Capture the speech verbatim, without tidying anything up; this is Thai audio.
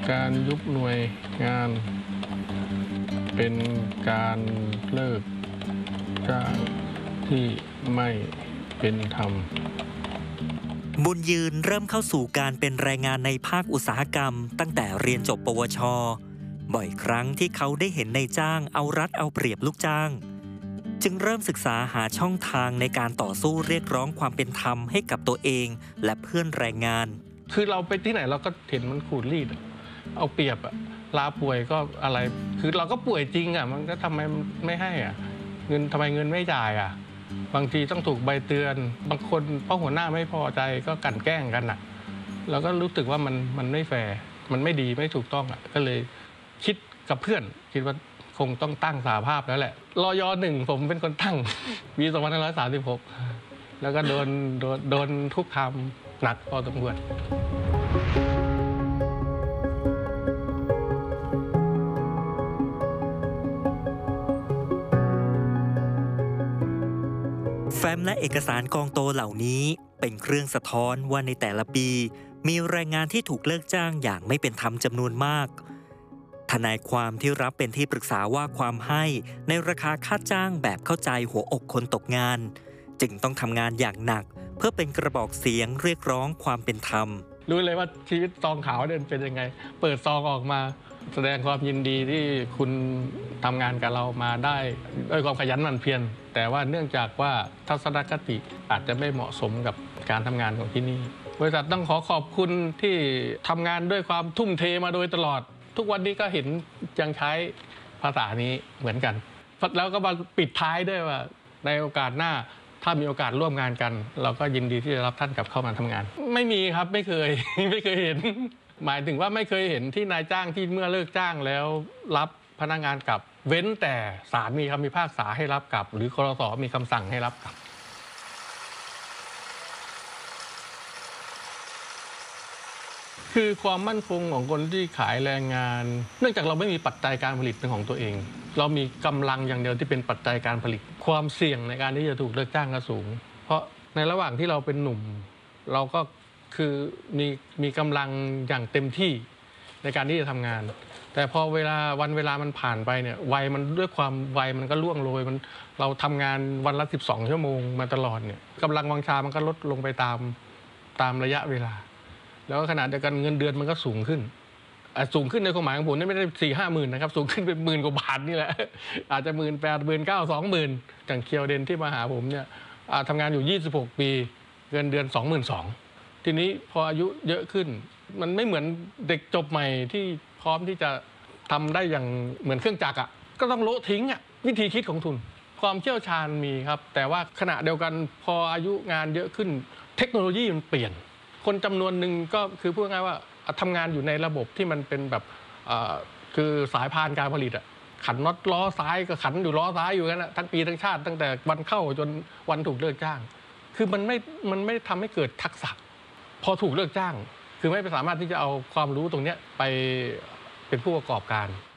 การยุบหน่วยงานเป็นการเลิกจ้างที่ไม่เป็นธรรมบุญยืนเริ่มเข้าสู่การเป็นแรงงานในภาคอุตสาหกรรมตั้งแต่เรียนจบปวช.บ่อยครั้งที่เขาได้เห็นนายจ้างเอารัดเอาเปรียบลูกจ้างจึงเริ่มศึกษาหาช่องทางในการต่อสู้เรียกร้องความเป็นธรรมให้กับตัวเองและเพื่อนแรงงานคือเราไปที่ไหนเราก็เห็นมันขูดรีดเอาเปรียบอะลาป่วยก็อะไรคือเราก็ป่วยจริงอะมันก็ทำไมไม่ให้อะเงินทำไมเงินไม่จ่ายอะบางทีต้องถูกใบเตือนบางคนเพราะหัวหน้าไม่พอใจก็กลั่นแกล้งกันอะเราก็รู้สึกว่ามันมันไม่แฟร์มันไม่ดีไม่ถูกต้องอะก็เลยคิดกับเพื่อนคิดว่าคงต้องตั้งสหภาพแล้วแหละรยหนึ่งผมเป็นคนตั้งปีสองพันห้าร้อยสามสิบหกแล้วก็โดนโดนโดนทุกคำหนักพอสมควรแฟ้มและเอกสารกองโตเหล่านี้เป็นเครื่องสะท้อนว่าในแต่ละปีมีแรงงานที่ถูกเลิกจ้างอย่างไม่เป็นธรรมจำนวนมากทนายความที่รับเป็นที่ปรึกษาว่าความให้ในราคาค่าจ้างแบบเข้าใจหัวอกคนตกงานจึงต้องทำงานอย่างหนักเพื่อเป็นกระบอกเสียงเรียกร้องความเป็นธรรมรู้เลยว่าชีวิตซองขาวเดินเป็นยังไงเปิดซองออกมาแสดงความยินดีที่คุณทำงานกับเรามาได้ด้วยความขยันหมั่นเพียรแต่ว่าเนื่องจากว่าทัศนคติอาจจะไม่เหมาะสมกับการทำงานของที่นี่บริษัทต้องขอขอบคุณที่ทำงานด้วยความทุ่มเทมาโดยตลอดทุกวันนี้ก็เห็นยังใช้ภาษานี้เหมือนกันแล้วก็มาปิดท้ายด้วยว่าในโอกาสหน้าถ้ามีโอกาสร่วมงานกันเราก็ยินดีที่จะรับท่านกลับเข้ามาทำงานไม่มีครับไม่เคย ไม่เคยเห็นหมายถึงว่าไม่เคยเห็นที่นายจ้างที่เมื่อเลิกจ้างแล้วรับพนักงานกลับเว้นแต่ศาลมีคำพิพากษาให้รับกลับหรือครส.มีคำสั่งให้รับกลับคือความมั่นคงของคนที่ขายแรงงานเนื่องจากเราไม่มีปัจจัยการผลิตเป็นของตัวเองเรามีกำลังอย่างเดียวที่เป็นปัจจัยการผลิตความเสี่ยงในการที่จะถูกเลิกจ้างก็สูงเพราะในระหว่างที่เราเป็นหนุ่มเราก็คือมีมีกำลังอย่างเต็มที่ในการที่จะทำงานแต่พอเวลาวันเวลามันผ่านไปเนี่ยวัยมันด้วยความวัยมันก็ล่วงโรยมันเราทำงานวันละสิบสองชั่วโมงมาตลอดเนี่ยกำลังวังชามันก็ลดลงไปตามตามระยะเวลาแล้วขณะเดียวกันเงินเดือนมันก็สูงขึ้นสูงขึ้นในความหมายของผมนี่ไม่ได้สี่ห้าหมื่นนะครับสูงขึ้นเป็นหมื่นกว่าบาทนี่แหละอาจจะหมื่นแปดหมื่นเก้าสองหมื่นอย่างเคียวเดนที่มาหาผมเนี่ยทำงานอยู่ยี่สิบหกปีเงินเดือนสองหมื่นสองทีนี้พออายุเยอะขึ้นมันไม่เหมือนเด็กจบใหม่ที่พร้อมที่จะทำได้อย่างเหมือนเครื่องจักรอ่ะก็ต้องโละทิ้งอ่ะวิธีคิดของทุนความเชี่ยวชาญมีครับแต่ว่าขณะเดียวกันพออายุงานเยอะขึ้นเทคโนโลยีมันเปลี่ยนคนจำนวนหนึ่งก็คือพูดง่ายว่าทำงานอยู่ในระบบที่มันเป็นแบบคือสายพานการผลิตอะขันน็อตล้อซ้ายก็ขันอยู่ล้อซ้ายอยู่กันนะทั้งปีทั้งชาติตั้งแต่วันเข้าจนวันถูกเลิกจ้างคือมันไม่มันไม่ทำให้เกิดทักษะพอถูกเลิกจ้างคือไม่สามารถที่จะเอาความรู้ตรงนี้ไปเป็นผู้ประกอบการ